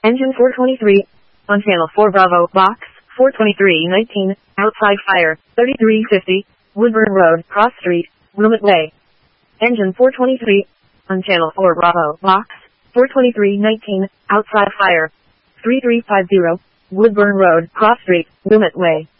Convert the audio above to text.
Engine 423. On channel 4 Bravo, box 42319, outside fire, 3350, Woodburn Road, Cross Street, Wilmette Way. Engine 423. On channel 4 Bravo, box 42319, outside fire, 3350, Woodburn Road, Cross Street, Wilmette Way.